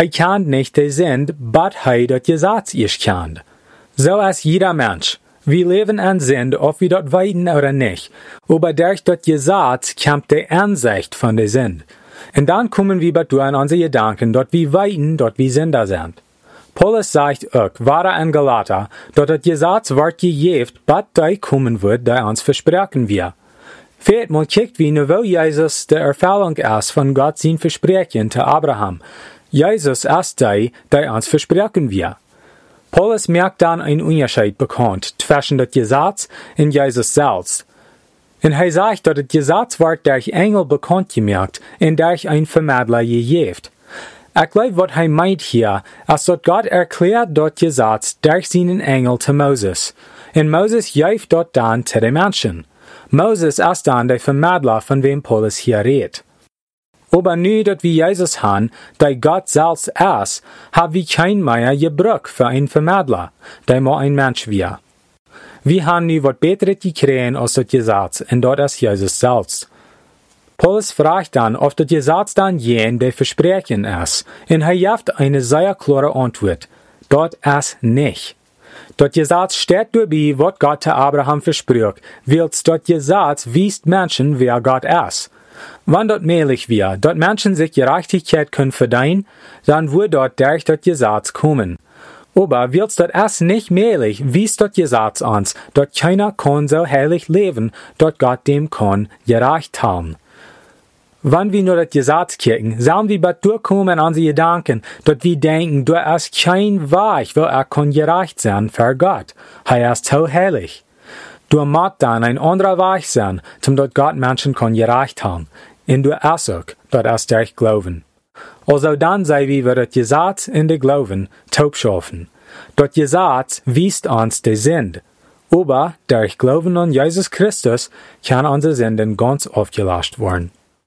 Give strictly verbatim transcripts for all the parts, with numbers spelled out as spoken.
Hij kent nicht die Sünde, but hij dat Gesetz is kent. So als jeder Mensch. Wir leben an Sünde, ob wir dort weiden oder nicht. Aber durch das Gesetz kommt die Ansicht von der Sünde. Und dann kommen wir bei an unsere Gedanken, dort wir weiden, dort wir Sünder sind. Paulus sagt auch, wahre an Galater, dort das Gesetz wird gegeben, but die kommen wird, die uns versprechen wir. Viertmal kijkt wie nu wo Jesus de Erfüllung ist von Gott sein Versprechen zu Abraham. Jesus ist die, die uns versprechen wir. Paulus merkt dann einen Unterschied bekannt zwischen das Gesetz und Jesus selbst. Und er sagt, dass das Gesetz wird durch Engel bekannt gemerkt und durch ein Vermittler gegeben. Ich glaube, was er meint hier, ist, dass Gott erklärt das Gesetz durch seinen Engel zu Moses. Und Moses gibt dort dann zu den Menschen. Moses ist dann der Vermittler, von wem Paulus hier redet. Aber nu, dass wir Jesus haben, der Gott selbst ist, haben wir kein mehr gebraucht für einen Vermittler, der mal ein Mensch wäre. Wir haben nu was Besseres gekriegt als das Gesetz, und dort ist Jesus selbst. Paulus fragt dann, ob das Gesetz dann jen der Versprechen ist, und er gibt eine sehr klare Antwort. Dort ist nicht. Das Gesetz steht dabei, was Gott zu Abraham verspricht, weil das Gesetz weist Menschen, wer Gott ist. Wenn dort möglich wäre, dass Menschen sich Gerechtigkeit können verdienen, dann würde dort durch das Gesetz kommen. Aber weil das ist nicht möglich, wies das Gesetz uns, dass keiner kann so heilig leben, dass Gott dem kann gerecht haben. Wenn wir nur das Gesetz kicken, sollen wir bei durchkommen an unsere Gedanken, dass wir denken, du ist kein Weg, wo er kann gerecht sein für Gott. Er ist so heilig. Du musst dann ein anderer Weg sein, zum dort Gott Menschen kann gerecht haben. Und du hast auch, das ist durch Glauben. Also dann sei wir, wir das Gesetz in der Glauben taub schaffen. Das Gesetz wiest uns die Sünde. Aber durch Glauben an Jesus Christus kann unsere Sünden ganz aufgelöscht werden.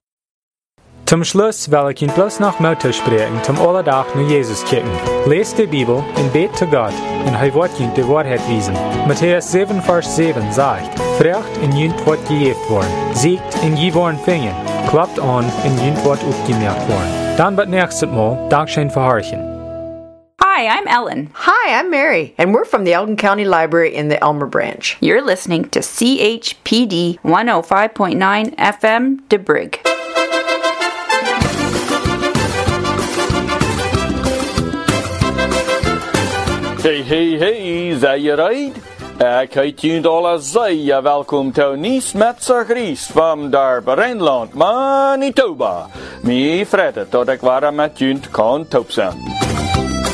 Zum Schluss will ich Ihnen bloß noch Motto sprechen, zum Alltag nur Jesus kicken. Lest die Bibel und bet zu Gott, und er wird Ihnen die Wahrheit wiesen. Matthäus sieben, Vers sieben sagt, Frecht und Jünt wird gegeben worden, siegt und je worden fingen, klappt an und Jünt wird aufgemerkt worden. Dann bis nächstes Mal, Dankeschön für Horchen. Hi, I'm Ellen. Hi, I'm Mary, and we're from the Elgin County Library in the Elmer Branch. You're listening to C H P D one oh five point nine F M, DeBrig. Hey, hey, hey, zei je rijdt? Ik heet jullie alle zeer welkom te Nies met z'n Gries van daar Rijnland, Manitoba. Mij vredet dat ik waar met jullie kan top zijn.